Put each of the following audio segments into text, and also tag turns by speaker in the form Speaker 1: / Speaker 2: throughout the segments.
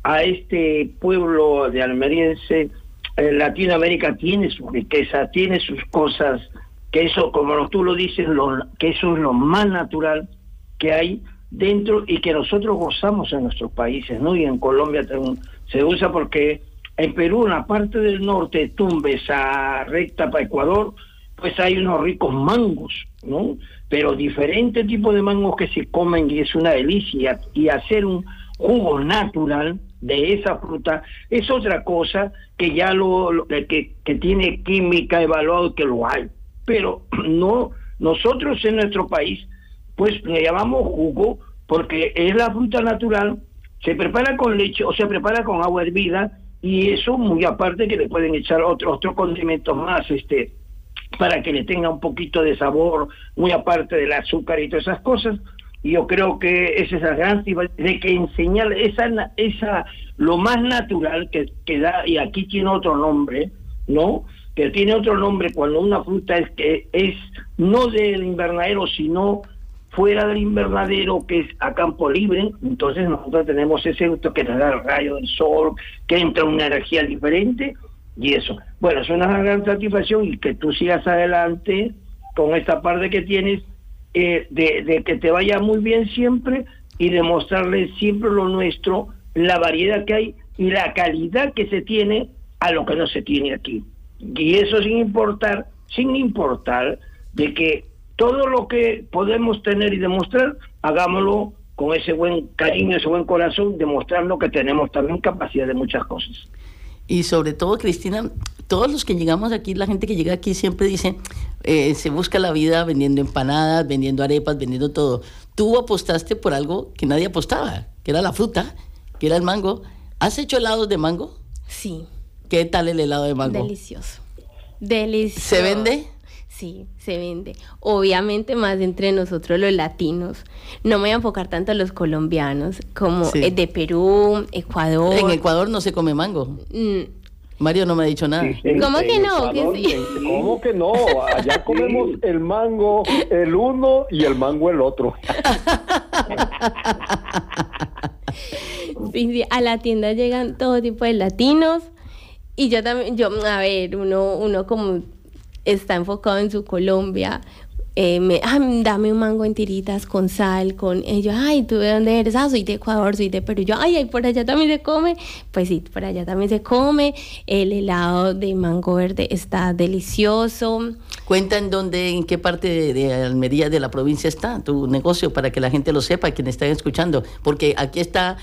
Speaker 1: a este pueblo de almeriense. Latinoamérica tiene su riqueza, tiene sus cosas, que eso, como tú lo dices, que eso es lo más natural que hay dentro y que nosotros gozamos en nuestros países, ¿no? Y en Colombia se usa porque en Perú, en la parte del norte, Tumbes a recta para Ecuador, pues hay unos ricos mangos, ¿no? Pero diferentes tipos de mangos que se comen y es una delicia. Y hacer un jugo natural de esa fruta es otra cosa que ya que tiene química evaluado, que lo hay. Pero no, nosotros en nuestro país, pues le llamamos jugo porque es la fruta natural, se prepara con leche o se prepara con agua hervida, y eso muy aparte que le pueden echar otros condimentos más, para que le tenga un poquito de sabor, muy aparte del azúcar y todas esas cosas. Y yo creo que es esa gran de que enseñar esa lo más natural que da, y aquí tiene otro nombre, ¿no? Que tiene otro nombre cuando una fruta es no del invernadero, sino fuera del invernadero, que es a campo libre. Entonces nosotros tenemos ese gusto que nos da el rayo del sol, que entra una energía diferente, y eso. Bueno, es una gran satisfacción, y que tú sigas adelante con esta parte que tienes, de que te vaya muy bien siempre, y demostrarles siempre lo nuestro, la variedad que hay y la calidad que se tiene a lo que no se tiene aquí. Y eso sin importar de que todo lo que podemos tener y demostrar, hagámoslo con ese buen cariño, ese buen corazón, demostrando que tenemos también capacidad de muchas cosas.
Speaker 2: Y sobre todo, Cristina, todos los que llegamos aquí, la gente que llega aquí siempre dice, se busca la vida vendiendo empanadas, vendiendo arepas, vendiendo todo. Tú apostaste por algo que nadie apostaba, que era la fruta, que era el mango. ¿Has hecho helados de mango?
Speaker 3: Sí.
Speaker 2: ¿Qué tal el helado de mango?
Speaker 3: Delicioso. Delicioso.
Speaker 2: ¿Se vende?
Speaker 3: Sí, se vende. Obviamente más entre nosotros los latinos. No me voy a enfocar tanto a los colombianos como de Perú, Ecuador.
Speaker 2: En Ecuador no se come mango. Mario no me ha dicho nada.
Speaker 3: ¿Cómo que no?
Speaker 4: Ecuador, ¿cómo que no? Allá comemos el mango el uno y el mango el otro.
Speaker 3: Sí, a la tienda llegan todo tipo de latinos, y yo también, a ver, uno como está enfocado en su Colombia, dame un mango en tiritas con sal, con ellos, ay, ¿tú de dónde eres? Soy de Ecuador, soy de Perú. Yo, ay, por allá también se come. Pues sí, por allá también se come. El helado de mango verde está delicioso.
Speaker 2: Cuenta en qué parte de Almería, de la provincia, está tu negocio, para que la gente lo sepa, quienes están escuchando, porque aquí está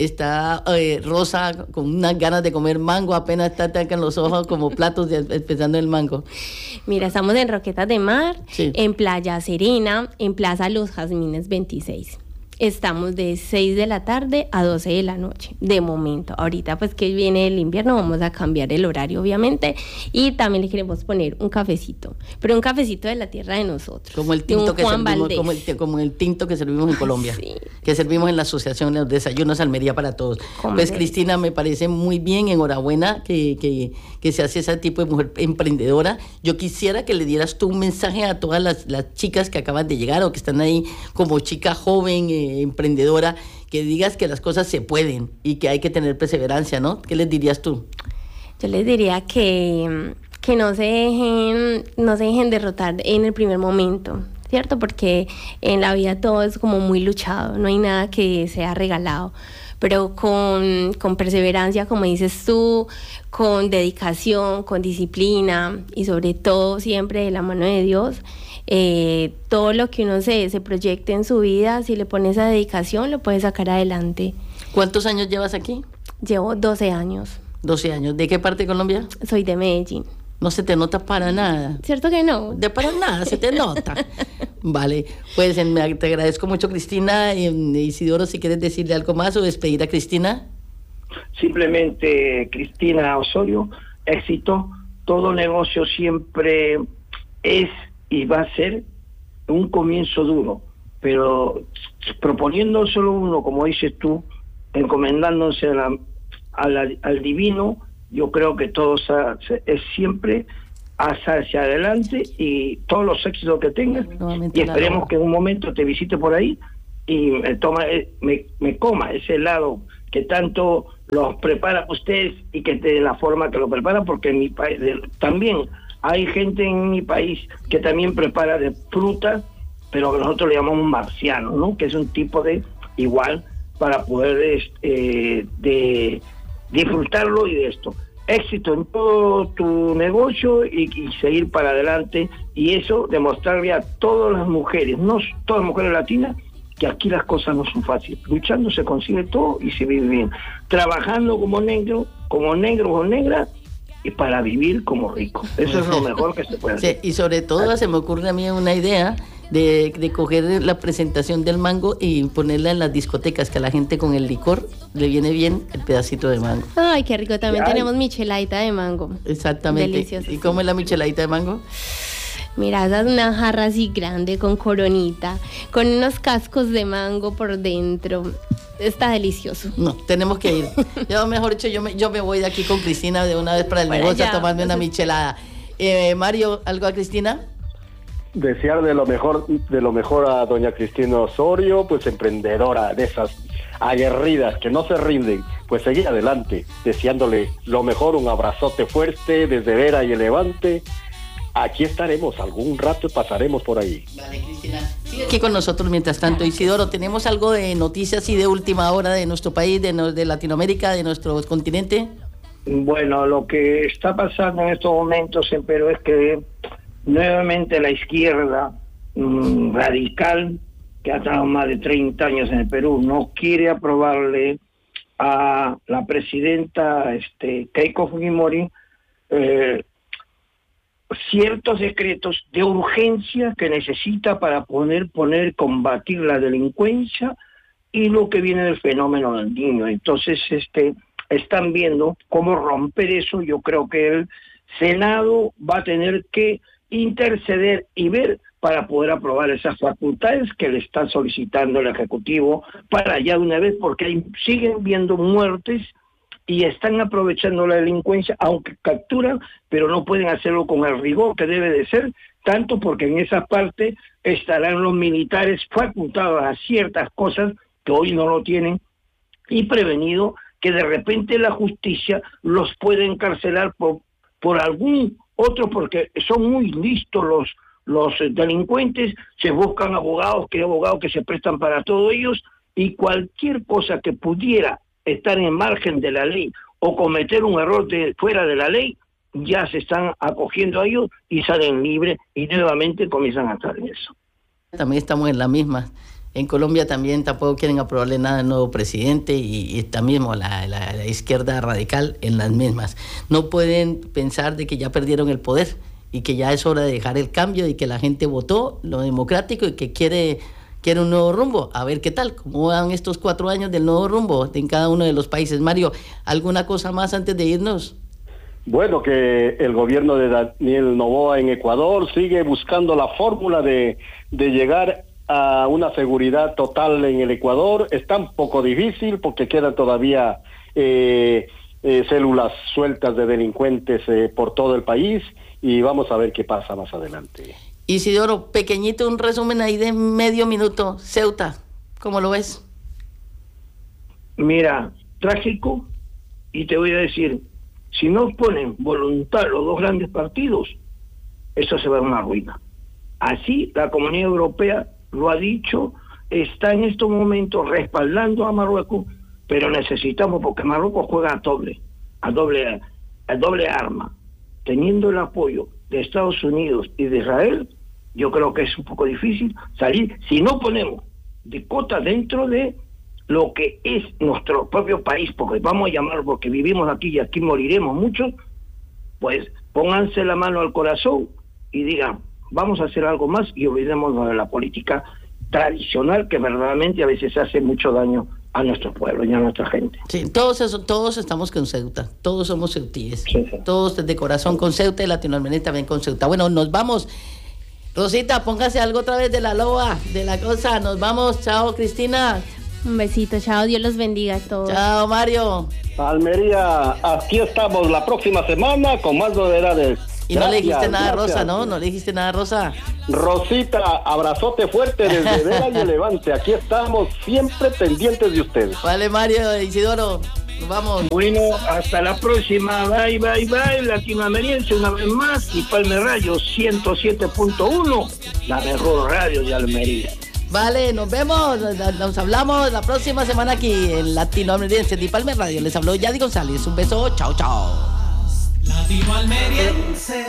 Speaker 2: Rosa con unas ganas de comer mango, apenas está en los ojos como platos pensando en el mango.
Speaker 3: Mira, estamos en Roquetas de Mar,
Speaker 2: sí,
Speaker 3: en Playa Serena, en Plaza Los Jazmines 26. Estamos de 6 de la tarde a 12 de la noche, de momento. Ahorita pues que viene el invierno vamos a cambiar el horario, obviamente, y también le queremos poner un cafecito, pero un cafecito de la tierra de nosotros.
Speaker 2: Como el tinto que servimos, como el tinto que servimos en Colombia, sí, que servimos en la Asociación de los Desayunos Almería para Todos. Pues Cristina, me parece muy bien, enhorabuena que se hace ese tipo de mujer emprendedora. Yo quisiera que le dieras tú un mensaje a todas las chicas que acaban de llegar o que están ahí como chica joven, emprendedora, que digas que las cosas se pueden y que hay que tener perseverancia, ¿no? ¿Qué les dirías tú?
Speaker 3: Yo les diría que no se dejen derrotar en el primer momento, ¿cierto? Porque en la vida todo es como muy luchado, no hay nada que sea regalado, pero con perseverancia, como dices tú, con dedicación, con disciplina y sobre todo siempre de la mano de Dios, todo lo que uno se proyecte en su vida, si le pones esa dedicación, lo puedes sacar adelante.
Speaker 2: ¿Cuántos años llevas aquí?
Speaker 3: Llevo 12 años.
Speaker 2: 12 años. ¿De qué parte de Colombia?
Speaker 3: Soy de Medellín.
Speaker 2: No se te nota para nada.
Speaker 3: ¿Cierto que no?
Speaker 2: De para nada, se te nota. Vale, pues te agradezco mucho, Cristina. Isidoro, si quieres decirle algo más o despedir a Cristina.
Speaker 1: Simplemente, Cristina Osorio, éxito. Todo negocio siempre es y va a ser un comienzo duro, pero proponiendo solo uno, como dices tú, encomendándose al divino, yo creo que todo es siempre hacia adelante, y todos los éxitos que tengas, y esperemos que en un momento te visite por ahí y me coma ese helado que tanto los prepara ustedes y que de la forma que lo preparan, porque en mi país también hay gente en mi país que también prepara de fruta, pero que nosotros le llamamos marciano, ¿no? Que es un tipo de igual para poder de disfrutarlo y de esto. Éxito en todo tu negocio y seguir para adelante, y eso demostrarle a todas las mujeres, no todas las mujeres latinas, que aquí las cosas no son fáciles. Luchando se consigue todo y se vive bien. Trabajando como negro o negra, y para vivir como rico. Eso es lo mejor que se puede hacer.
Speaker 2: Sí, y sobre todo se me ocurre a mí una idea de coger la presentación del mango y ponerla en las discotecas, que a la gente con el licor le viene bien el pedacito de mango.
Speaker 3: Ay, qué rico. También tenemos micheladita de mango.
Speaker 2: Exactamente.
Speaker 3: Delicioso.
Speaker 2: ¿Y cómo es la micheladita de mango?
Speaker 3: Mira, esa es una jarra así grande con coronita, con unos cascos de mango por dentro. Está delicioso.
Speaker 2: No, tenemos que ir. Yo, mejor dicho, yo me voy de aquí con Cristina de una vez para el negocio a tomarme una michelada. Mario, ¿algo a Cristina?
Speaker 4: Desear de lo mejor a doña Cristina Osorio, pues emprendedora, de esas aguerridas que no se rinden, pues seguir adelante, deseándole lo mejor, un abrazote fuerte desde Vera y el Levante. Aquí estaremos, algún rato pasaremos por ahí.
Speaker 2: Vale, Cristina, sigue aquí con nosotros mientras tanto. Isidoro, ¿tenemos algo de noticias y de última hora de nuestro país, de Latinoamérica, de nuestro continente?
Speaker 1: Bueno, lo que está pasando en estos momentos en Perú es que nuevamente la izquierda radical, que ha estado más de 30 años en el Perú, no quiere aprobarle a la presidenta Keiko Fujimori ciertos decretos de urgencia que necesita para combatir la delincuencia y lo que viene del fenómeno del niño. Entonces, están viendo cómo romper eso. Yo creo que el Senado va a tener que interceder y ver para poder aprobar esas facultades que le está solicitando el Ejecutivo para ya de una vez, porque siguen viendo muertes y están aprovechando la delincuencia, aunque capturan, pero no pueden hacerlo con el rigor que debe de ser, tanto porque en esa parte estarán los militares facultados a ciertas cosas que hoy no lo tienen, y prevenido que de repente la justicia los puede encarcelar por algún otro, porque son muy listos los delincuentes, se buscan abogados que se prestan para todos ellos, y cualquier cosa que pudiera estar en margen de la ley o cometer un error fuera de la ley, ya se están acogiendo a ellos y salen libres y nuevamente comienzan a estar en eso.
Speaker 2: También estamos en la misma. En Colombia también tampoco quieren aprobarle nada al nuevo presidente y está mismo la izquierda radical en las mismas. No pueden pensar de que ya perdieron el poder y que ya es hora de dejar el cambio y que la gente votó lo democrático y que quiere un nuevo rumbo. A ver qué tal, cómo van estos 4 años del nuevo rumbo en cada uno de los países. Mario, ¿alguna cosa más antes de irnos?
Speaker 4: Bueno, que el gobierno de Daniel Noboa en Ecuador sigue buscando la fórmula de llegar a una seguridad total en el Ecuador. Está un poco difícil porque quedan todavía células sueltas de delincuentes por todo el país, y vamos a ver qué pasa más adelante.
Speaker 2: Isidoro, pequeñito, un resumen ahí de medio minuto. Ceuta, ¿cómo lo ves?
Speaker 1: Mira, trágico, y te voy a decir, si no ponen voluntad los dos grandes partidos, eso se va a una ruina. Así la Comunidad Europea lo ha dicho, está en estos momentos respaldando a Marruecos, pero necesitamos, porque Marruecos juega a doble arma, teniendo el apoyo de Estados Unidos y de Israel. Yo creo que es un poco difícil salir si no ponemos de cota dentro de lo que es nuestro propio país, porque vamos a llamarlo, porque vivimos aquí y aquí moriremos muchos. Pues pónganse la mano al corazón y digan, vamos a hacer algo más y olvidémonos de la política tradicional que verdaderamente a veces hace mucho daño a nuestro pueblo y a nuestra gente.
Speaker 2: Sí, todos estamos con Ceuta, todos somos ceutíes, sí. Todos de corazón con Ceuta y Latinoamérica también con Ceuta. Bueno, nos vamos. Rosita, póngase algo otra vez de la loba, de la cosa. Nos vamos. Chao, Cristina.
Speaker 3: Un besito, chao. Dios los bendiga a todos.
Speaker 2: Chao, Mario.
Speaker 4: Almería, aquí estamos la próxima semana con más novedades.
Speaker 2: Y no le dijiste nada a Rosa, ¿no? No le dijiste nada a Rosa.
Speaker 4: Rosita, abrazote fuerte desde Vela y el Levante. Aquí estamos siempre pendientes de ustedes.
Speaker 2: Vale, Mario, Isidoro, nos vamos.
Speaker 1: Bueno, hasta la próxima. Bye, bye, bye. Latinoameriense una vez más. Y Palme Radio 107.1, la mejor radio de Almería.
Speaker 2: Vale, nos vemos, nos hablamos la próxima semana aquí en Latinoameriense de Palme Radio. Les habló Yadi González. Un beso, chao, chao.
Speaker 5: Latinoameriense.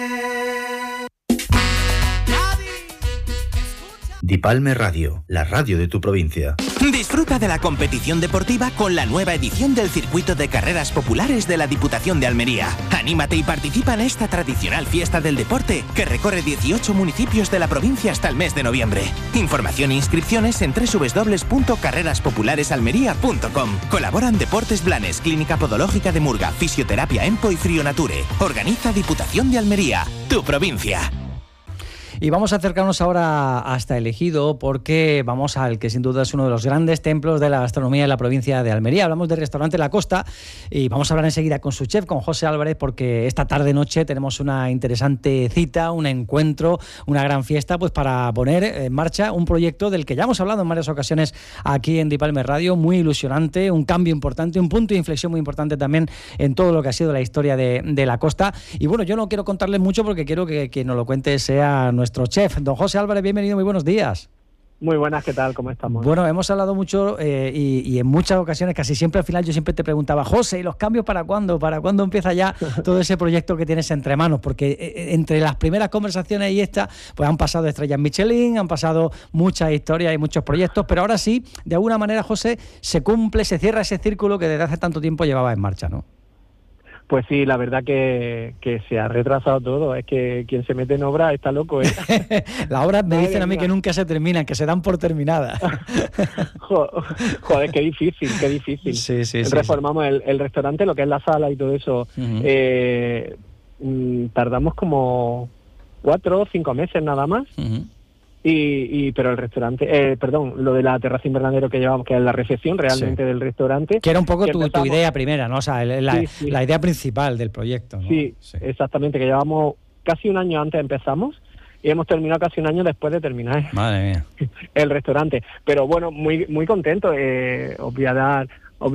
Speaker 6: Dipalme Radio, la radio de tu provincia.
Speaker 7: Disfruta de la competición deportiva con la nueva edición del Circuito de Carreras Populares de la Diputación de Almería. Anímate y participa en esta tradicional fiesta del deporte que recorre 18 municipios de la provincia hasta el mes de noviembre. Información e inscripciones en www.carreraspopularesalmería.com. Colaboran Deportes Blanes, Clínica Podológica de Murga, Fisioterapia Empo y Frionature. Organiza Diputación de Almería, tu provincia.
Speaker 8: Y vamos a acercarnos ahora hasta el Ejido porque vamos al que sin duda es uno de los grandes templos de la gastronomía de la provincia de Almería. Hablamos del restaurante La Costa y vamos a hablar enseguida con su chef, con José Álvarez, porque esta tarde-noche tenemos una interesante cita, un encuentro, una gran fiesta, pues para poner en marcha un proyecto del que ya hemos hablado en varias ocasiones aquí en Dipalme Radio, muy ilusionante, un cambio importante, un punto de inflexión muy importante también en todo lo que ha sido la historia de La Costa. Y bueno, yo no quiero contarles mucho porque quiero que quien nos lo cuente sea nuestro chef, don José Álvarez. Bienvenido, muy buenos días.
Speaker 9: Muy buenas, ¿qué tal? ¿Cómo estamos?
Speaker 8: Bueno, hemos hablado mucho y en muchas ocasiones, casi siempre al final yo siempre te preguntaba, José, ¿y los cambios para cuándo? ¿Para cuándo empieza ya todo ese proyecto que tienes entre manos? Porque entre las primeras conversaciones y esta, pues han pasado estrellas Michelin, han pasado muchas historias y muchos proyectos, pero ahora sí, de alguna manera, José, se cierra ese círculo que desde hace tanto tiempo llevaba en marcha, ¿no?
Speaker 9: Pues sí, la verdad que se ha retrasado todo. Es que quien se mete en obra está loco, ¿eh?
Speaker 8: Las obras me dicen a mí que nunca se terminan, que se dan por terminadas.
Speaker 9: Joder, qué difícil.
Speaker 8: Sí,
Speaker 9: reformamos el restaurante, lo que es la sala y todo eso. Tardamos como 4 o 5 meses nada más. Pero el restaurante, lo de la terraza invernadero que llevamos, que es la recepción realmente del restaurante.
Speaker 8: Que era un poco tu idea primera, ¿no? O sea, la idea principal del proyecto, ¿no?
Speaker 9: Sí, exactamente, que llevamos casi un año antes empezamos y hemos terminado casi un año después de terminar el restaurante. Pero bueno, muy muy contento. Os voy a dar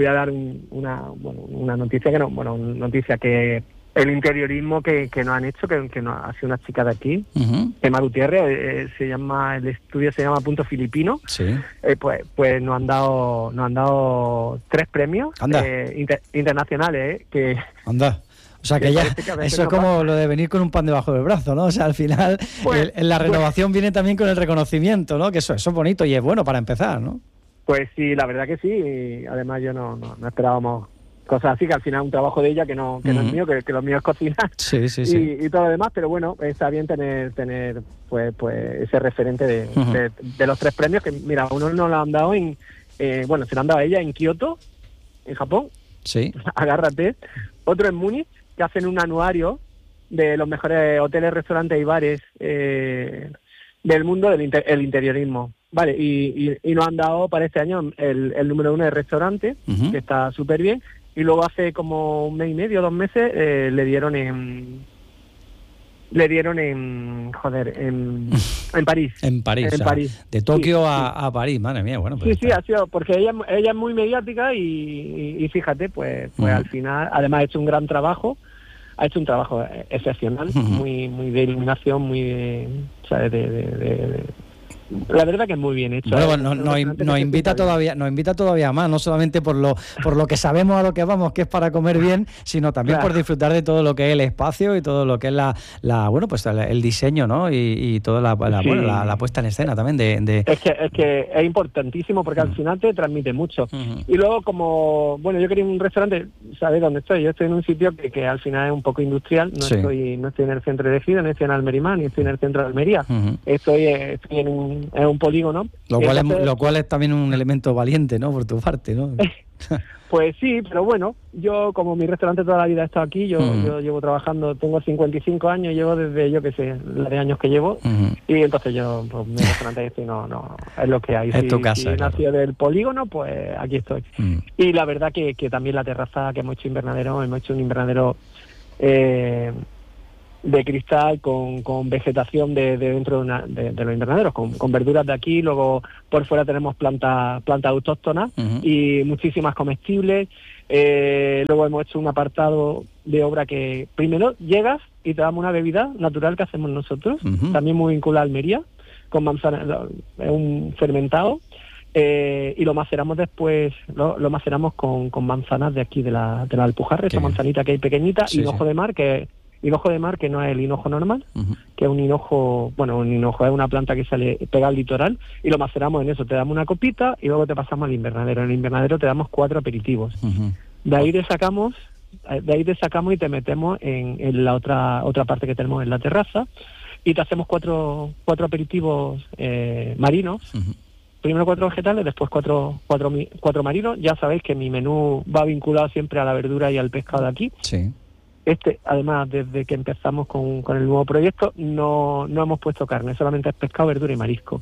Speaker 9: una noticia que el interiorismo que nos han hecho, que nos hace una chica de aquí, Emma Gutiérrez, el estudio se llama Punto Filipino. Pues nos han dado 3 premios internacionales, que
Speaker 8: anda. O sea que ya eso es como lo de venir con un pan debajo del brazo, ¿no? O sea, al final la renovación viene también con el reconocimiento, ¿no? Que eso es bonito y es bueno para empezar, ¿no?
Speaker 9: Pues sí, la verdad que sí. Y además yo no esperábamos cosas así, que al final es un trabajo de ella que no es mío, que lo mío es cocinar y todo lo demás, pero bueno, está bien tener pues ese referente de los 3 premios, que mira, uno nos lo han dado se lo han dado a ella en Kioto, en Japón, agárrate, otro en Múnich, que hacen un anuario de los mejores hoteles, restaurantes y bares del mundo el interiorismo, vale, y nos han dado para este año el número 1 de restaurante, que está súper bien. Y luego hace como 1 mes y medio, 2 meses, le dieron en París.
Speaker 8: En París. De Tokio a París, madre mía, bueno.
Speaker 9: Pues sí, ha sido, porque ella es muy mediática y fíjate, pues al final, además ha hecho un gran trabajo, excepcional, muy de iluminación, muy de la verdad que es muy bien hecho.
Speaker 8: Bueno, nos invita todavía más, no solamente por lo que sabemos a lo que vamos, que es para comer bien, sino también por disfrutar de todo lo que es el espacio y todo lo que es el diseño, ¿no? Y toda la puesta en escena también
Speaker 9: Es que es importantísimo porque al final te transmite mucho. Y luego yo quería un restaurante, ¿sabes dónde estoy? Yo estoy en un sitio que al final es un poco industrial, no estoy en el centro de Ejido, no estoy en Almerimán, ni estoy en el centro de Almería. Estoy en un polígono.
Speaker 8: Lo cual es también un elemento valiente, ¿no? Por tu parte, ¿no?
Speaker 9: Pues sí, pero bueno, yo como mi restaurante toda la vida he estado aquí, yo llevo trabajando, tengo 55 años, llevo desde, yo qué sé, la de años que llevo, y entonces yo, pues mi restaurante no es lo que hay.
Speaker 8: Es tu casa.
Speaker 9: Si nació del polígono, pues aquí estoy. Y la verdad que también la terraza que hemos hecho un invernadero cristal con vegetación de dentro de los invernaderos, con verduras de aquí. Luego por fuera tenemos plantas autóctonas y muchísimas comestibles. Luego hemos hecho un apartado de obra que primero llegas y te damos una bebida natural que hacemos nosotros, también muy vinculada a Almería, con manzana, es un fermentado, y lo maceramos después, lo maceramos con manzanas de aquí de la Alpujarra, esa manzanita que hay pequeñita, hinojo de mar, que no es el hinojo normal, que es un hinojo, es una planta que sale pega al litoral, y lo maceramos en eso. Te damos una copita y luego te pasamos al invernadero. En el invernadero te damos 4 aperitivos. De ahí te sacamos y te metemos en la otra parte que tenemos en la terraza, y te hacemos 4 aperitivos marinos. Primero 4 vegetales, después 4 marinos. Ya sabéis que mi menú va vinculado siempre a la verdura y al pescado de aquí.
Speaker 8: Sí.
Speaker 9: Además, desde que empezamos con el nuevo proyecto, no hemos puesto carne, solamente es pescado, verdura y marisco.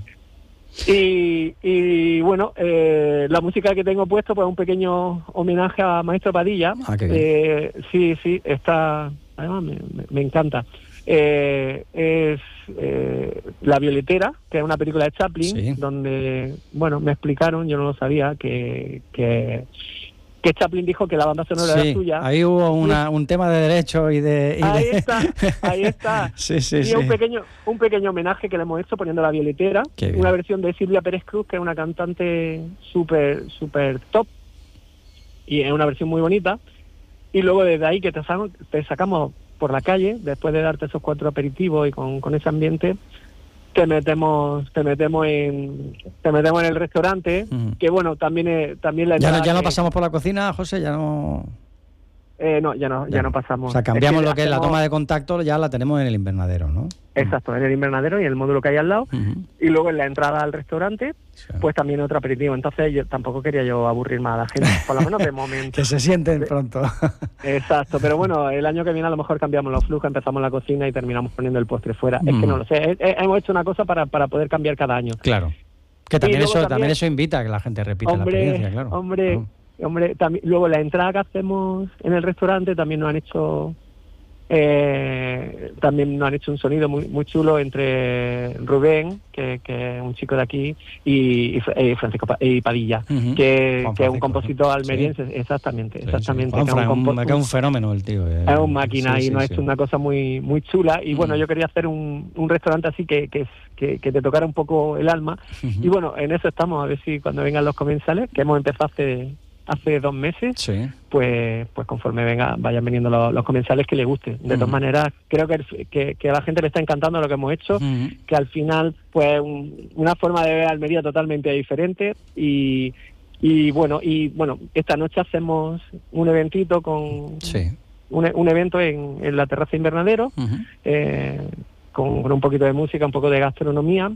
Speaker 9: Y bueno, la música que tengo puesto, pues un pequeño homenaje a Maestro Padilla. Sí, está, además me encanta. Es La Violetera, que es una película de Chaplin, donde, me explicaron, yo no lo sabía, que Chaplin dijo que la banda sonora era suya.
Speaker 8: Ahí hubo un tema de derecho y de...
Speaker 9: Ahí está.
Speaker 8: Sí.
Speaker 9: Un pequeño homenaje que le hemos hecho poniendo La Violetera, una versión de Silvia Pérez Cruz, que es una cantante súper top, y es una versión muy bonita. Y luego desde ahí que te sacamos por la calle, después de darte esos 4 aperitivos y con ese ambiente, te metemos en el restaurante, que bueno, también la entrada...
Speaker 8: ¿Ya no pasamos por la cocina, José? Ya no
Speaker 9: pasamos.
Speaker 8: O sea, cambiamos lo que es la toma de contacto, ya la tenemos en el invernadero, ¿no?
Speaker 9: Exacto, en el invernadero y en el módulo que hay al lado. Y luego en la entrada al restaurante, pues también otro aperitivo. Entonces tampoco quería yo aburrir más a la gente, por lo menos de momento.
Speaker 8: Que se sienten pronto.
Speaker 9: Exacto, pero bueno, el año que viene a lo mejor cambiamos los flujos, empezamos la cocina y terminamos poniendo el postre fuera. Es que no lo sé, hemos hecho una cosa para poder cambiar cada año.
Speaker 8: Claro, que también eso invita a que la gente repita la experiencia, claro.
Speaker 9: Hombre, luego la entrada que hacemos en el restaurante también nos han hecho un sonido muy chulo entre Rubén, que es un chico de aquí, y Francisco y Padilla, que es un compositor almeriense. Exactamente.
Speaker 8: Que es un fenómeno el tío.
Speaker 9: Es un máquina y nos ha hecho una cosa muy muy chula. Y bueno, yo quería hacer un restaurante así que te tocara un poco el alma. Y bueno, en eso estamos, a ver si cuando vengan los comensales, que hemos empezado hace 2 meses, pues conforme vayan viniendo los comensales, que les guste. De todas maneras, creo que a la gente le está encantando lo que hemos hecho, que al final, pues una forma de ver Almería totalmente diferente. Y bueno, esta noche hacemos un eventito con un evento en la terraza invernadero, con un poquito de música, un poco de gastronomía,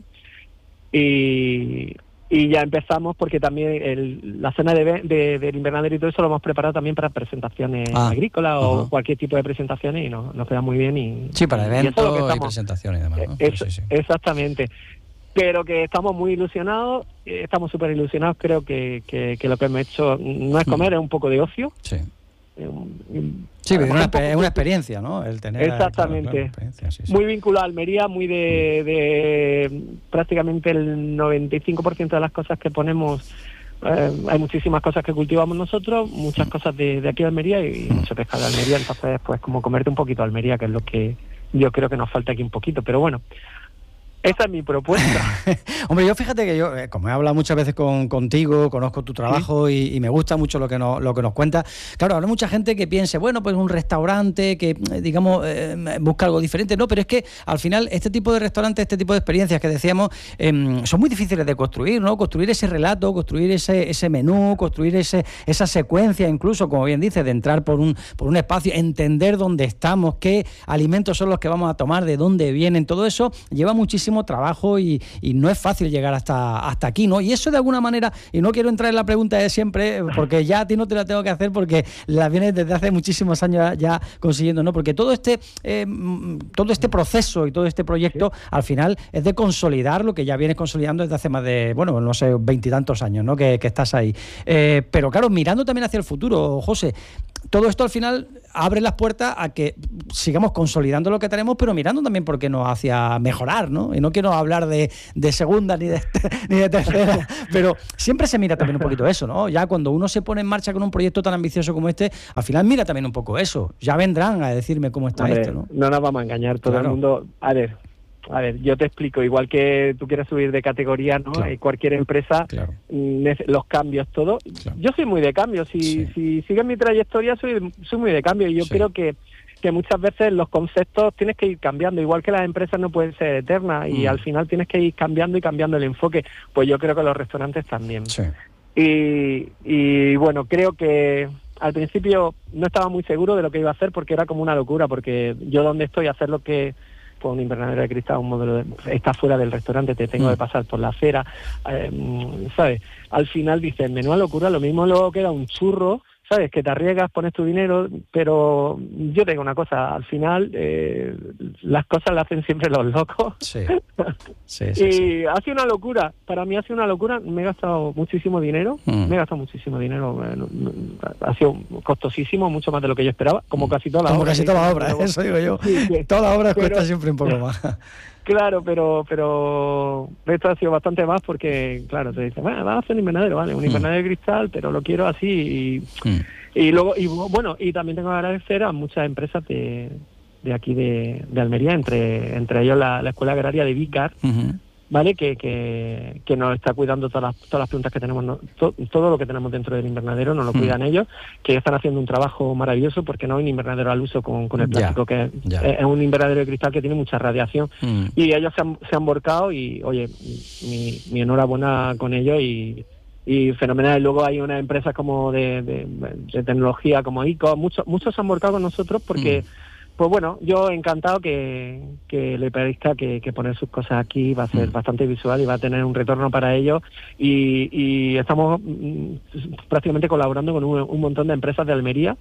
Speaker 9: y ya empezamos, porque también la zona del invernadero y todo eso lo hemos preparado también para presentaciones agrícolas o cualquier tipo de presentaciones, y nos queda muy bien.
Speaker 8: Para eventos y presentaciones y demás, ¿no?
Speaker 9: Exactamente. Pero que estamos muy ilusionados, estamos súper ilusionados. Creo que lo que hemos hecho no es comer, es un poco de ocio.
Speaker 8: Pero es una experiencia, ¿no? El tener,
Speaker 9: exactamente. Muy vinculado a Almería, muy de prácticamente el 95% de las cosas que ponemos. Hay muchísimas cosas que cultivamos nosotros, muchas cosas de aquí de Almería y mucho pescado de Almería. Entonces, pues como comerte un poquito de Almería, que es lo que yo creo que nos falta aquí un poquito. Pero bueno, esa es mi propuesta.
Speaker 8: Hombre, yo fíjate que yo, como he hablado muchas veces contigo, conozco tu trabajo y me gusta mucho lo que nos cuentas. Claro, habrá mucha gente que piense, bueno, pues un restaurante que, digamos, busca algo diferente. No, pero es que al final este tipo de restaurantes, este tipo de experiencias que decíamos, son muy difíciles de construir, ¿no? Construir ese relato, construir ese menú, construir esa secuencia, incluso, como bien dices, de entrar por un espacio, entender dónde estamos, qué alimentos son los que vamos a tomar, de dónde vienen, todo eso lleva muchísimo trabajo y no es fácil llegar hasta aquí, ¿no? Y eso de alguna manera, y no quiero entrar en la pregunta de siempre, porque ya a ti no te la tengo que hacer, porque la vienes desde hace muchísimos años ya consiguiendo, ¿no? Porque todo este proceso y todo este proyecto al final es de consolidar lo que ya vienes consolidando desde hace más de, 20 y tantos años, ¿no? Que estás ahí. Pero claro, mirando también hacia el futuro, José, todo esto al final abre las puertas a que sigamos consolidando lo que tenemos, pero mirando también por qué nos hacia mejorar, ¿no? Y no quiero hablar de segunda ni de tercera, pero siempre se mira también un poquito eso, ¿no? Ya cuando uno se pone en marcha con un proyecto tan ambicioso como este, al final mira también un poco eso. Ya vendrán a decirme cómo está esto, ¿no?
Speaker 9: No nos vamos a engañar, todo el mundo... A ver, yo te explico, igual que tú quieres subir de categoría, ¿no? Claro. Cualquier empresa, los cambios, todo. Claro. Yo soy muy de cambio, si sigues mi trayectoria, soy muy de cambio, y yo creo que muchas veces los conceptos tienes que ir cambiando, igual que las empresas no pueden ser eternas, y al final tienes que ir cambiando y cambiando el enfoque, pues yo creo que los restaurantes también. Sí. Y bueno, creo que al principio no estaba muy seguro de lo que iba a hacer, porque era como una locura, porque yo donde estoy a hacer lo que... Pues un invernadero de cristal, un modelo está fuera del restaurante, te tengo que pasar por la acera, ¿sabes? Al final dices, menuda locura, lo mismo luego queda un churro, ¿sabes? Que te arriesgas, pones tu dinero, pero yo te digo una cosa, al final las cosas las hacen siempre los locos. Sí. Y ha sido una locura, para mí ha sido una locura, me he gastado muchísimo dinero, ha sido costosísimo, mucho más de lo que yo esperaba, como casi toda la obra.
Speaker 8: Como casi toda la obra, eso digo yo. Sí. Toda obra cuesta siempre un poco más.
Speaker 9: Claro, pero esto ha sido bastante más porque, claro, te dicen, bueno, vas a hacer un invernadero, vale, un invernadero de cristal, pero lo quiero así y luego, y bueno, y también tengo que agradecer a muchas empresas de aquí de Almería, entre ellos la Escuela Agraria de Vícar, ¿vale? Que nos está cuidando todas las plantas que tenemos, todo lo que tenemos dentro del invernadero nos lo cuidan ellos, que están haciendo un trabajo maravilloso, porque no hay un invernadero al uso con el plástico, que es un invernadero de cristal que tiene mucha radiación, y ellos se han volcado, y oye, mi enhorabuena con ellos, y fenomenal. Luego hay unas empresas como de tecnología como ICO, muchos se han volcado con nosotros porque... Pues bueno, yo encantado que le parezca que poner sus cosas aquí va a ser bastante visual y va a tener un retorno para ellos, y estamos prácticamente colaborando con un montón de empresas de Almería,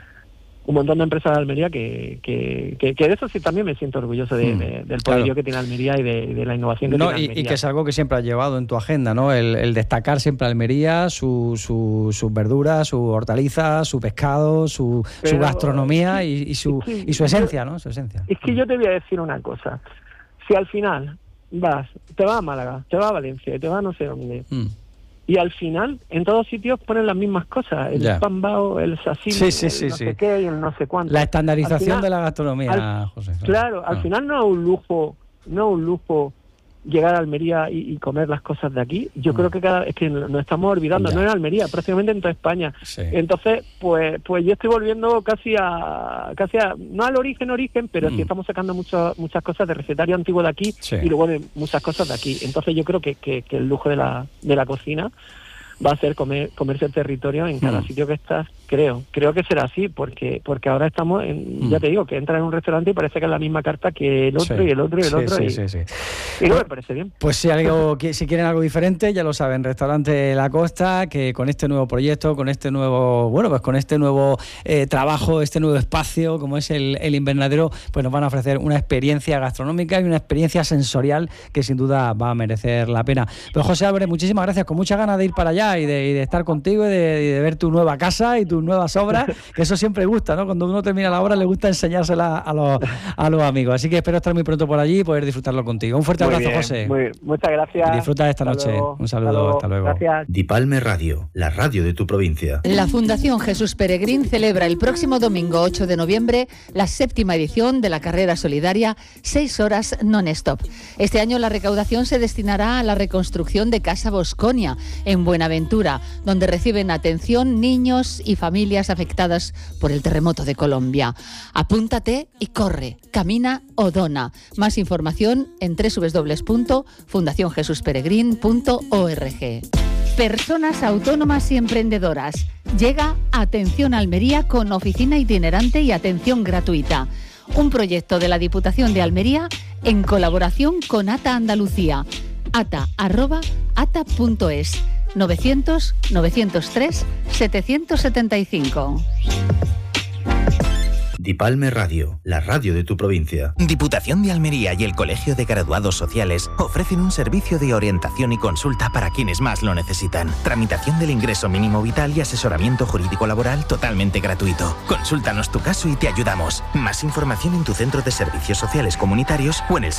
Speaker 9: que de eso sí también me siento orgulloso del poderío que tiene Almería y de la innovación que tiene Almería.
Speaker 8: Y que es algo que siempre has llevado en tu agenda, ¿no? El destacar siempre Almería, sus verduras, sus hortalizas, su pescado, su gastronomía y su esencia, ¿no? Su esencia.
Speaker 9: Es que yo te voy a decir una cosa. Si al final te vas a Málaga, te vas a Valencia, te vas a no sé dónde... Y al final, en todos sitios ponen las mismas cosas, el pan bao, el sashimi, no sé qué y el no sé cuánto.
Speaker 8: La estandarización de la gastronomía, José.
Speaker 9: Claro, al final no es un lujo llegar a Almería y comer las cosas de aquí. Yo creo que es que nos estamos olvidando, no en Almería, prácticamente en toda España. Sí. Entonces, pues yo estoy volviendo casi a no al origen, pero sí estamos sacando muchas cosas de recetario antiguo de aquí y luego de muchas cosas de aquí. Entonces yo creo que el lujo de la cocina va a ser comerse el territorio en cada sitio que estás. Creo que será así, porque ahora estamos ya te digo, que entras en un restaurante y parece que es la misma carta que el otro y el otro y el otro. Y no me parece bien.
Speaker 8: Pues si quieren algo diferente, ya lo saben, Restaurante La Costa, que con este nuevo proyecto, con este nuevo trabajo, este nuevo espacio, como es el invernadero, pues nos van a ofrecer una experiencia gastronómica y una experiencia sensorial que sin duda va a merecer la pena. Pero José Álvarez, muchísimas gracias, con muchas ganas de ir para allá y de estar contigo y de ver tu nueva casa y tus nuevas obras, que eso siempre gusta, ¿no? Cuando uno termina la obra le gusta enseñársela a los amigos. Así que espero estar muy pronto por allí y poder disfrutarlo contigo. Un fuerte abrazo, José.
Speaker 9: Muchas gracias.
Speaker 8: Disfruta esta noche. Un saludo, hasta luego.
Speaker 9: Gracias.
Speaker 6: Dipalme Radio, la radio de tu provincia.
Speaker 5: La Fundación Jesús Peregrín celebra el próximo domingo 8 de noviembre la 7ª edición de la carrera solidaria 6 horas non-stop. Este año la recaudación se destinará a la reconstrucción de Casa Bosconia en Buenaventura, donde reciben atención niños y familias afectadas por el terremoto de Colombia. Apúntate y corre, camina o dona. Más información en www.fundacionjesusperegrin.org. Personas autónomas y emprendedoras. Llega Atención Almería con oficina itinerante y atención gratuita. Un proyecto de la Diputación de Almería en colaboración con ATA Andalucía. ata@ata.es 900-903-775.
Speaker 6: Dipalme Radio, la radio de tu provincia.
Speaker 7: Diputación de Almería y el Colegio de Graduados Sociales ofrecen un servicio de orientación y consulta para quienes más lo necesitan. Tramitación del ingreso mínimo vital y asesoramiento jurídico laboral totalmente gratuito. Consúltanos tu caso y te ayudamos. Más información en tu centro de servicios sociales comunitarios o en el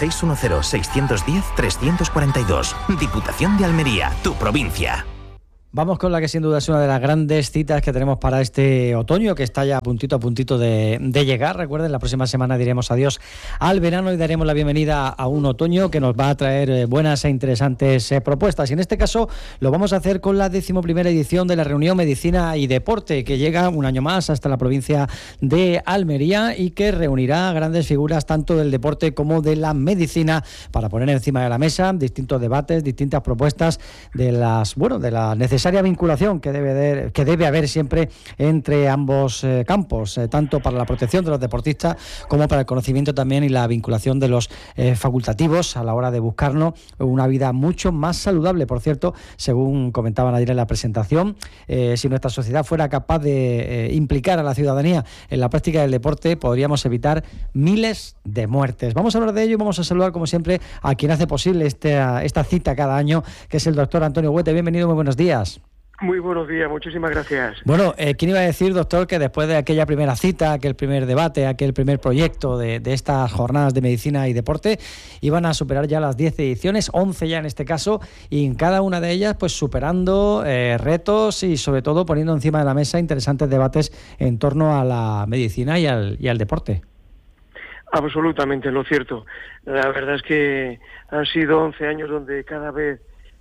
Speaker 7: 610-610-342. Diputación de Almería, tu provincia.
Speaker 8: Vamos con la que sin duda es una de las grandes citas que tenemos para este otoño, que está ya a puntito de llegar. Recuerden, la próxima semana diremos adiós al verano y daremos la bienvenida a un otoño que nos va a traer buenas e interesantes propuestas. Y en este caso lo vamos a hacer con la 11ª edición de la reunión Medicina y Deporte, que llega un año más hasta la provincia de Almería y que reunirá grandes figuras tanto del deporte como de la medicina para poner encima de la mesa distintos debates, distintas propuestas de la necesaria vinculación que debe haber siempre entre ambos campos, tanto para la protección de los deportistas como para el conocimiento también y la vinculación de los facultativos a la hora de buscarnos una vida mucho más saludable. Por cierto, según comentaban ayer en la presentación, si nuestra sociedad fuera capaz de implicar a la ciudadanía en la práctica del deporte, podríamos evitar miles de muertes. Vamos a hablar de ello y vamos a saludar, como siempre, a quien hace posible esta cita cada año, que es el doctor Antonio Huete. Bienvenido, muy buenos días.
Speaker 10: Muy buenos días, muchísimas gracias.
Speaker 8: Bueno, ¿quién iba a decir, doctor, que después de aquella primera cita, aquel primer debate, aquel primer proyecto de estas jornadas de medicina y deporte, iban a superar ya las 10 ediciones, 11 ya en este caso, y en cada una de ellas pues superando retos y sobre todo poniendo encima de la mesa interesantes debates en torno a la medicina y al deporte?
Speaker 10: Absolutamente, lo cierto. La verdad es que han sido 11 años donde cada vez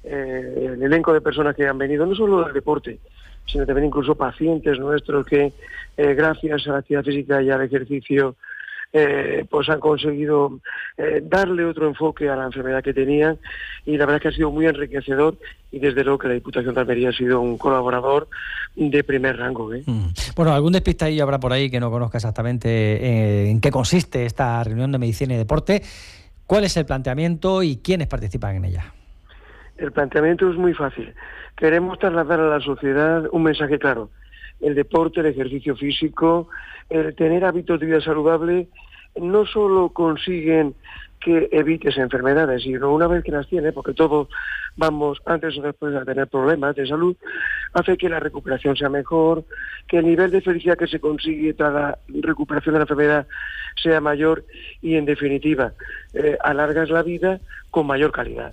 Speaker 10: el elenco de personas que han venido, no solo del deporte, sino también incluso pacientes nuestros que gracias a la actividad física y al ejercicio pues han conseguido darle otro enfoque a la enfermedad que tenían, y la verdad es que ha sido muy enriquecedor, y desde luego que la Diputación de Almería ha sido un colaborador de primer rango.
Speaker 8: Bueno, algún despistadillo habrá por ahí que no conozca exactamente en qué consiste esta reunión de medicina y deporte. ¿Cuál es el planteamiento y quiénes participan en ella?
Speaker 10: El planteamiento es muy fácil. Queremos trasladar a la sociedad un mensaje claro. El deporte, el ejercicio físico, el tener hábitos de vida saludable, no solo consiguen que evites enfermedades, sino una vez que las tienes, porque todos vamos antes o después a tener problemas de salud, hace que la recuperación sea mejor, que el nivel de felicidad que se consigue tras la recuperación de la enfermedad sea mayor y, en definitiva, alargas la vida con mayor calidad.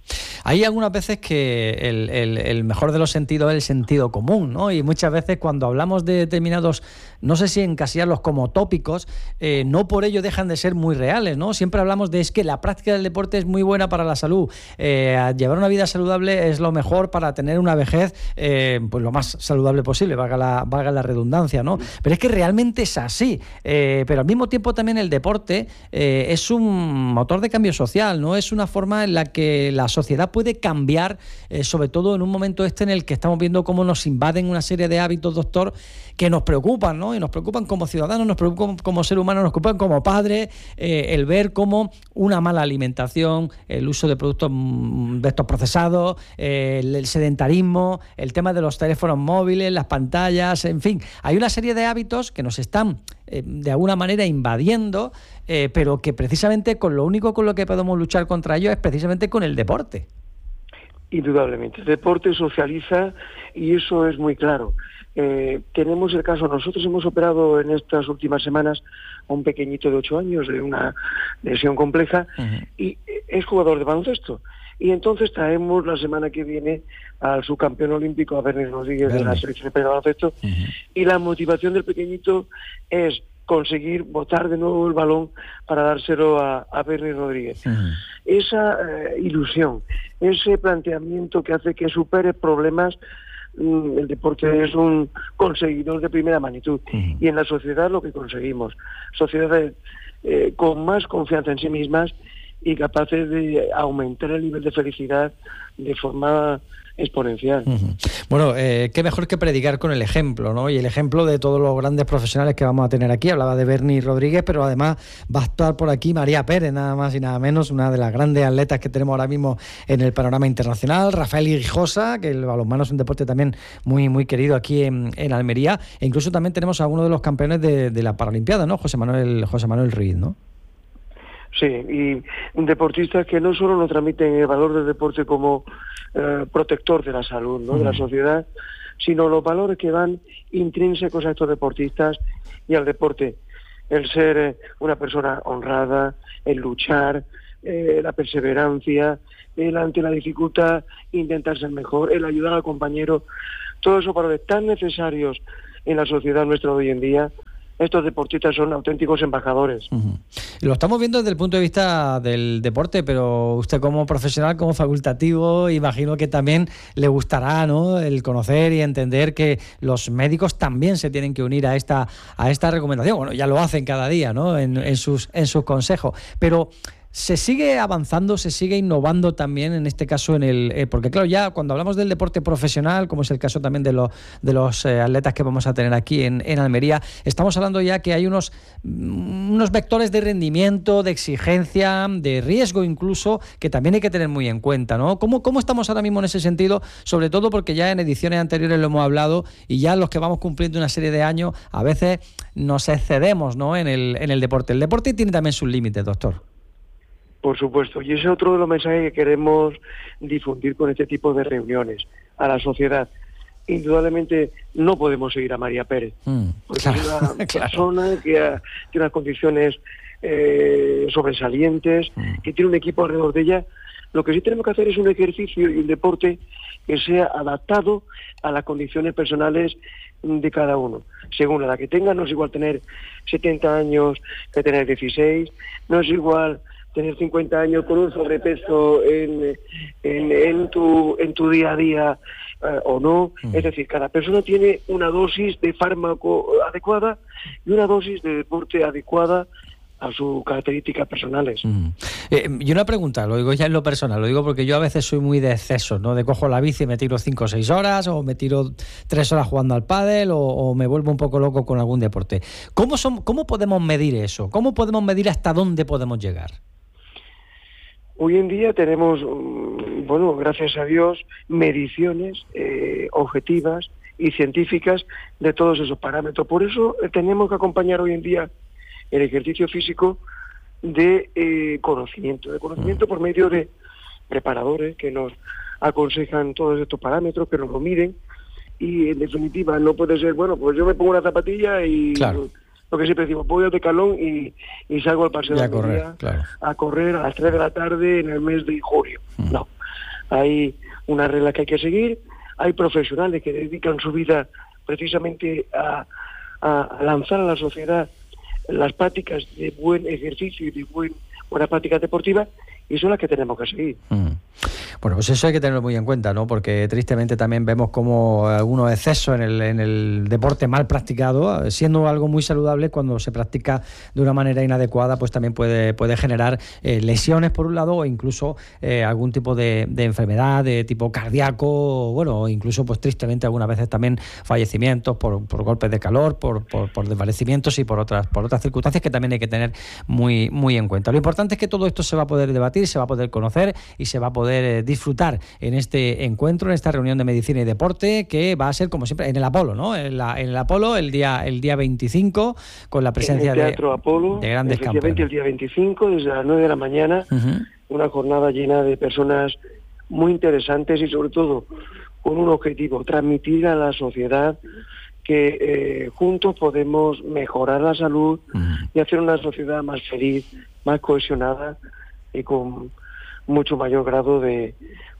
Speaker 8: Hay algunas veces que el mejor de los sentidos es el sentido común, ¿no? Y muchas veces cuando hablamos de determinados, no sé si encasillarlos como tópicos, no por ello dejan de ser muy reales, ¿no? Siempre hablamos de es que la práctica del deporte es muy buena para la salud, llevar una vida saludable es lo mejor para tener una vejez pues lo más saludable posible, valga la redundancia, ¿no? Pero es que realmente es así, pero al mismo tiempo también el deporte es un motor de cambio social, ¿no? Es una forma en la que la sociedad puede cambiar, sobre todo en un momento en el que estamos viendo cómo nos invaden una serie de hábitos, doctor, que nos preocupan, ¿no? Y nos preocupan como ciudadanos, nos preocupan como ser humano, nos preocupan como padres, el ver cómo una mala alimentación, el uso de productos de estos procesados, el sedentarismo, el tema de los teléfonos móviles, las pantallas, en fin, hay una serie de hábitos que nos están de alguna manera invadiendo, pero que precisamente con lo único con lo que podemos luchar contra ello es precisamente con el deporte.
Speaker 10: Indudablemente, el deporte socializa y eso es muy claro. Tenemos el caso, nosotros hemos operado en estas últimas semanas a un pequeñito de 8 años de una lesión compleja y es jugador de baloncesto. Y entonces traemos la semana que viene al subcampeón olímpico, a Bernis Rodríguez, de la selección de baloncesto, y la motivación del pequeñito es conseguir botar de nuevo el balón para dárselo a Bernis Rodríguez. Esa ilusión, ese planteamiento que hace que supere problemas, el deporte es un conseguidor de primera magnitud. Y en la sociedad lo que conseguimos, sociedades con más confianza en sí mismas y capaces de aumentar el nivel de felicidad de forma exponencial.
Speaker 8: Bueno, qué mejor que predicar con el ejemplo, ¿no? Y el ejemplo de todos los grandes profesionales que vamos a tener aquí. Hablaba de Berni Rodríguez, pero además va a actuar por aquí María Pérez, nada más y nada menos, una de las grandes atletas que tenemos ahora mismo en el panorama internacional. Rafael Grijosa, que el balonmano es un deporte también muy, muy querido aquí en Almería. E incluso también tenemos a uno de los campeones de la Paralimpiada, ¿no? José Manuel Ruiz, ¿no?
Speaker 10: Sí, y deportistas que no solo nos transmiten el valor del deporte como protector de la salud, ¿no? De la sociedad, sino los valores que van intrínsecos a estos deportistas y al deporte. El ser una persona honrada, el luchar, la perseverancia, el ante la dificultad intentar ser mejor, el ayudar al compañero, todos esos valores tan necesarios en la sociedad nuestra de hoy en día. Estos deportistas son auténticos embajadores.
Speaker 8: Lo estamos viendo desde el punto de vista del deporte, pero usted como profesional, como facultativo, imagino que también le gustará, ¿no?, el conocer y entender que los médicos también se tienen que unir a esta recomendación. Bueno, ya lo hacen cada día, ¿no?, en sus consejos, pero ¿se sigue avanzando, se sigue innovando también en este caso porque claro, ya cuando hablamos del deporte profesional, como es el caso también de los atletas que vamos a tener aquí en Almería, estamos hablando ya que hay unos vectores de rendimiento, de exigencia, de riesgo incluso, que también hay que tener muy en cuenta, ¿no? ¿Cómo estamos ahora mismo en ese sentido? Sobre todo porque ya en ediciones anteriores lo hemos hablado y ya los que vamos cumpliendo una serie de años, a veces nos excedemos, ¿no?, en el deporte. El deporte tiene también sus límites, doctor.
Speaker 10: Por supuesto, y ese es otro de los mensajes que queremos difundir con este tipo de reuniones a la sociedad. Indudablemente no podemos seguir a María Pérez, porque es una persona que tiene unas condiciones sobresalientes, que tiene un equipo alrededor de ella. Lo que sí tenemos que hacer es un ejercicio y un deporte que sea adaptado a las condiciones personales de cada uno. Según la edad que tenga, no es igual tener 70 años que tener 16, no es igual tener 50 años con un sobrepeso en tu día a día o no. Es decir, cada persona tiene una dosis de fármaco adecuada y una dosis de deporte adecuada a sus características personales.
Speaker 8: Y una pregunta, lo digo ya en lo personal, lo digo porque yo a veces soy muy de excesos, ¿no? De cojo la bici y me tiro 5 o 6 horas, o me tiro 3 horas jugando al pádel, o me vuelvo un poco loco con algún deporte. ¿Cómo podemos medir eso? ¿Cómo podemos medir hasta dónde podemos llegar?
Speaker 10: Hoy en día tenemos, bueno, gracias a Dios, mediciones objetivas y científicas de todos esos parámetros. Por eso tenemos que acompañar hoy en día el ejercicio físico de conocimiento por medio de preparadores que nos aconsejan todos estos parámetros, que nos lo miden, y en definitiva no puede ser, bueno, pues yo me pongo una zapatilla y... Claro. Lo que siempre decimos, voy al Decalón y salgo al paseo de Almería a correr a las 3 de la tarde en el mes de julio. No, hay una regla que hay que seguir, hay profesionales que dedican su vida precisamente a lanzar a la sociedad las prácticas de buen ejercicio y de buenas prácticas deportivas, y son las que tenemos que seguir.
Speaker 8: Bueno, pues eso hay que tenerlo muy en cuenta, ¿no? Porque tristemente también vemos como algunos excesos en el deporte mal practicado, siendo algo muy saludable, cuando se practica de una manera inadecuada, pues también puede generar lesiones por un lado, o incluso algún tipo de enfermedad de tipo cardíaco, bueno, o incluso pues tristemente algunas veces también fallecimientos por golpes de calor, por desvanecimientos y por otras circunstancias que también hay que tener muy, muy en cuenta. Lo importante es que todo esto se va a poder debatir, se va a poder conocer y se va a poder disfrutar en este encuentro, en esta reunión de medicina y deporte, que va a ser como siempre en el Apolo, ¿no? En el Apolo el día 25, con la presencia
Speaker 10: de Apolo,
Speaker 8: de grandes campeones.
Speaker 10: El día 25 desde las 9 de la mañana, una jornada llena de personas muy interesantes y sobre todo con un objetivo: transmitir a la sociedad que juntos podemos mejorar la salud y hacer una sociedad más feliz, más cohesionada y con mucho mayor grado de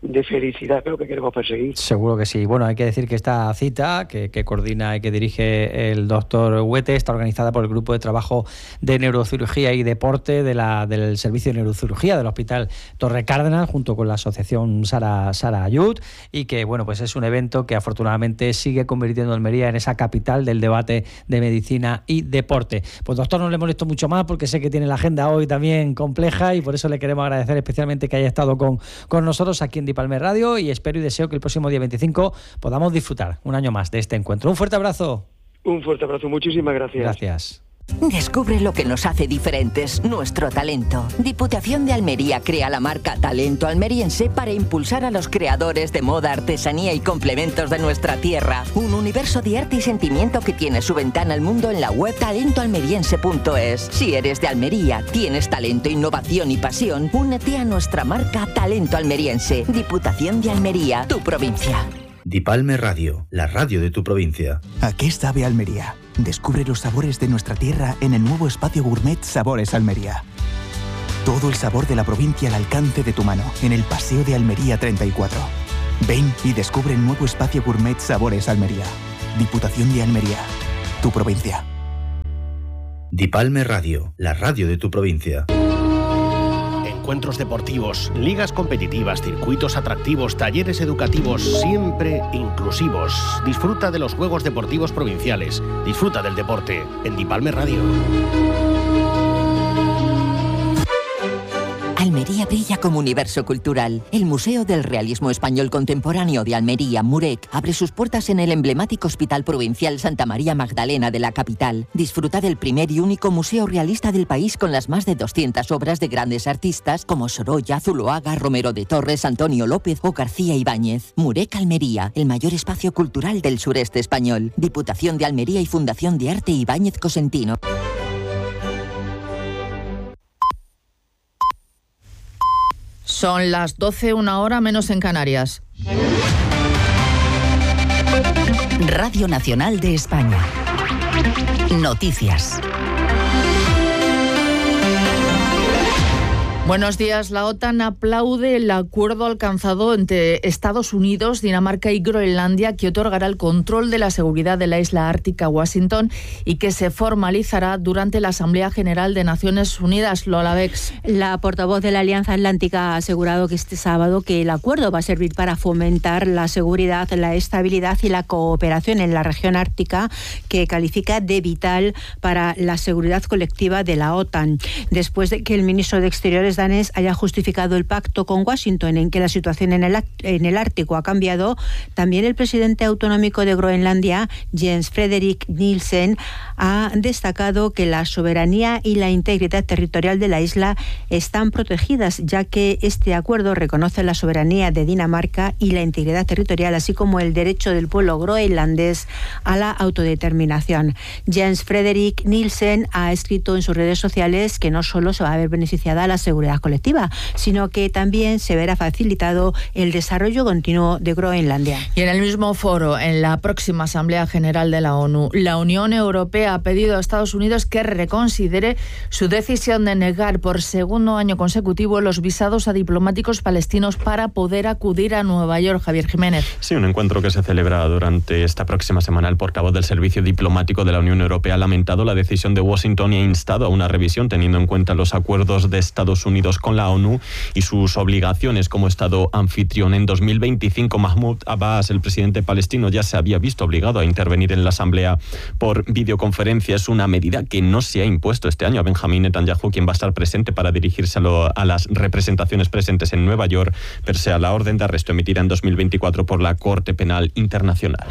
Speaker 10: de felicidad, creo que queremos perseguir.
Speaker 8: Seguro que sí. Bueno, hay que decir que esta cita que coordina y que dirige el doctor Huete está organizada por el Grupo de Trabajo de Neurocirugía y Deporte del Servicio de Neurocirugía del Hospital Torre Cárdenas, junto con la asociación Sara Ayud, y que bueno, pues es un evento que afortunadamente sigue convirtiendo a Almería en esa capital del debate de medicina y deporte. Pues doctor, no le molesto mucho más porque sé que tiene la agenda hoy también compleja y por eso le queremos agradecer especialmente que haya estado con nosotros aquí en Dipalme Radio, y espero y deseo que el próximo día 25 podamos disfrutar un año más de este encuentro. Un fuerte abrazo.
Speaker 10: Un fuerte abrazo, muchísimas gracias.
Speaker 8: Gracias.
Speaker 11: Descubre lo que nos hace diferentes, nuestro talento. Diputación de Almería crea la marca Talento Almeriense para impulsar a los creadores de moda, artesanía y complementos de nuestra tierra. Un universo de arte y sentimiento que tiene su ventana al mundo en la web talentoalmeriense.es. Si eres de Almería, tienes talento, innovación y pasión, únete a nuestra marca Talento Almeriense. Diputación de Almería, tu provincia.
Speaker 6: Dipalme Radio, la radio de tu provincia.
Speaker 12: ¿A qué sabe Almería? Descubre los sabores de nuestra tierra en el nuevo espacio gourmet Sabores Almería. Todo el sabor de la provincia al alcance de tu mano, en el Paseo de Almería 34. Ven y descubre el nuevo espacio gourmet Sabores Almería. Diputación de Almería, tu provincia.
Speaker 6: Dipalme Radio, la radio de tu provincia.
Speaker 13: Encuentros deportivos, ligas competitivas, circuitos atractivos, talleres educativos, siempre inclusivos. Disfruta de los Juegos Deportivos Provinciales. Disfruta del deporte en Dipalme Radio.
Speaker 11: Almería brilla como universo cultural. El Museo del Realismo Español Contemporáneo de Almería, MUREC, abre sus puertas en el emblemático Hospital Provincial Santa María Magdalena de la capital. Disfruta del primer y único museo realista del país con las más de 200 obras de grandes artistas como Sorolla, Zuloaga, Romero de Torres, Antonio López o García Ibáñez. MUREC Almería, el mayor espacio cultural del sureste español. Diputación de Almería y Fundación de Arte Ibáñez Cosentino.
Speaker 14: Son las 12, 1 hora menos en Canarias.
Speaker 11: Radio Nacional de España. Noticias.
Speaker 14: Buenos días. La OTAN aplaude el acuerdo alcanzado entre Estados Unidos, Dinamarca y Groenlandia, que otorgará el control de la seguridad de la isla ártica a Washington y que se formalizará durante la Asamblea General de Naciones Unidas. Lola Bex.
Speaker 15: La portavoz de la Alianza Atlántica ha asegurado que este sábado que el acuerdo va a servir para fomentar la seguridad, la estabilidad y la cooperación en la región ártica, que califica de vital para la seguridad colectiva de la OTAN. Después de que el ministro de Exteriores danés haya justificado el pacto con Washington en que la situación en el Ártico ha cambiado, también el presidente autonómico de Groenlandia, Jens Frederik Nielsen, ha destacado que la soberanía y la integridad territorial de la isla están protegidas, ya que este acuerdo reconoce la soberanía de Dinamarca y la integridad territorial, así como el derecho del pueblo groenlandés a la autodeterminación. Jens Frederik Nielsen ha escrito en sus redes sociales que no solo se va a ver beneficiada la seguridad colectiva, sino que también se verá facilitado el desarrollo continuo de Groenlandia.
Speaker 14: Y en el mismo foro, en la próxima Asamblea General de la ONU, la Unión Europea ha pedido a Estados Unidos que reconsidere su decisión de negar por segundo año consecutivo los visados a diplomáticos palestinos para poder acudir a Nueva York. Javier Jiménez.
Speaker 16: Sí, un encuentro que se celebra durante esta próxima semana. El portavoz del Servicio Diplomático de la Unión Europea ha lamentado la decisión de Washington y ha instado a una revisión teniendo en cuenta los acuerdos de Estados Unidos con la ONU y sus obligaciones como Estado anfitrión. En 2025, Mahmoud Abbas, el presidente palestino, ya se había visto obligado a intervenir en la Asamblea por videoconferencia. Es una medida que no se ha impuesto este año a Benjamín Netanyahu, quien va a estar presente para dirigírselo a las representaciones presentes en Nueva York, pese a la orden de arresto emitida en 2024 por la Corte Penal Internacional.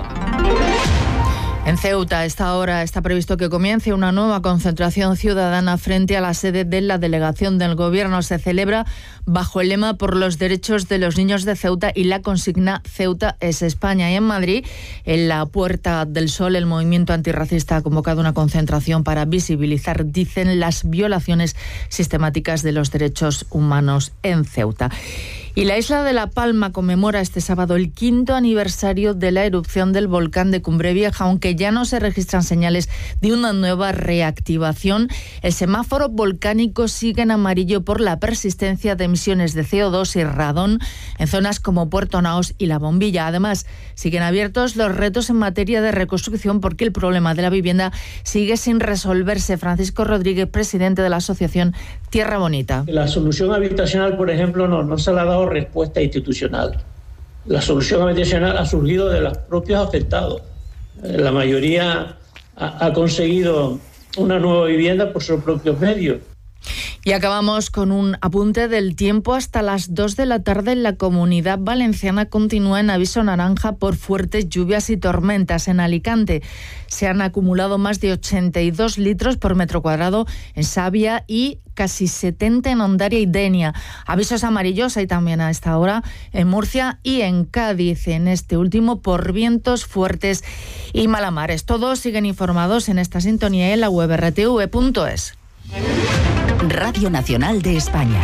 Speaker 14: En Ceuta, a esta hora está previsto que comience una nueva concentración ciudadana frente a la sede de la delegación del Gobierno. Se celebra bajo el lema por los derechos de los niños de Ceuta y la consigna Ceuta es España. Y en Madrid, en la Puerta del Sol, el movimiento antirracista ha convocado una concentración para visibilizar, dicen, las violaciones sistemáticas de los derechos humanos en Ceuta. Y la isla de La Palma conmemora este sábado el 5º aniversario de la erupción del volcán de Cumbre Vieja, aunque ya no se registran señales de una nueva reactivación. El semáforo volcánico sigue en amarillo por la persistencia de emisiones de CO2 y radón en zonas como Puerto Naos y La Bombilla. Además, siguen abiertos los retos en materia de reconstrucción porque el problema de la vivienda sigue sin resolverse. Francisco Rodríguez, presidente de la asociación Tierra Bonita.
Speaker 17: La solución habitacional, por ejemplo, no se le ha dado respuesta institucional. La solución habitacional ha surgido de los propios afectados. La mayoría ha conseguido una nueva vivienda por sus propios medios.
Speaker 14: Y acabamos con un apunte del tiempo. Hasta las 2 de la tarde en la Comunidad Valenciana continúa en aviso naranja por fuertes lluvias y tormentas. En Alicante se han acumulado más de 82 litros por metro cuadrado en Savia y casi 70 en Ondaria y Denia. Avisos amarillos hay también a esta hora en Murcia y en Cádiz, en este último por vientos fuertes y malamares. Todos siguen informados en esta sintonía en la web rtv.es.
Speaker 11: Radio Nacional de España.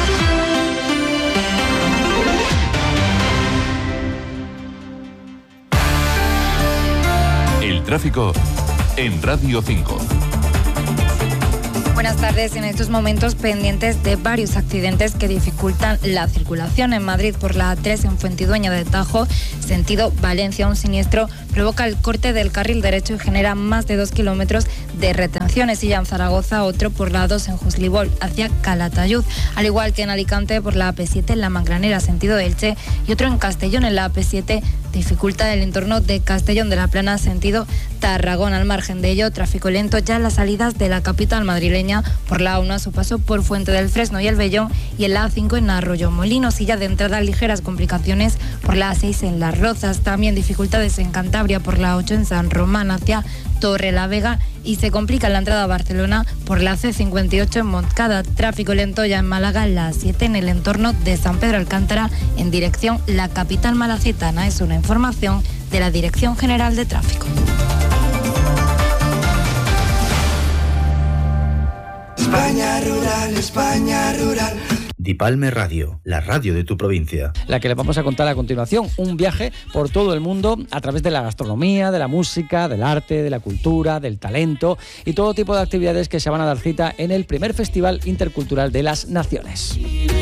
Speaker 18: El tráfico en Radio 5.
Speaker 19: Buenas tardes. En estos momentos pendientes de varios accidentes que dificultan la circulación en Madrid por la A3 en Fuentidueña de Tajo, sentido Valencia. Un siniestro provoca el corte del carril derecho y genera más de 2 kilómetros de retenciones. Y ya en Zaragoza otro por la A2 en Juslibol hacia Calatayud, al igual que en Alicante por la AP7 en La Mangranera sentido Elche y otro en Castellón en la AP7 dificulta el entorno de Castellón de la Plana sentido Tarragona. Al margen de ello, tráfico lento ya en las salidas de la capital madrileña por la A1 a su paso por Fuente del Fresno y El Vellón y en la A5 en Arroyo Molinos, y ya de entrada ligeras complicaciones por la A6 en Las Rozas. También dificultades en Cantabria por la A8 en San Román hacia Torrelavega y se complica la entrada a Barcelona por la C58 en Montcada. Tráfico lento ya en Málaga en la A7 en el entorno de San Pedro Alcántara en dirección la capital malacitana. Es una información de la Dirección General de Tráfico.
Speaker 6: España rural, España rural. Dipalme Radio, la radio de tu provincia.
Speaker 8: La que les vamos a contar a continuación, un viaje por todo el mundo a través de la gastronomía, de la música, del arte, de la cultura, del talento y todo tipo de actividades que se van a dar cita en el primer Festival Intercultural de las Naciones.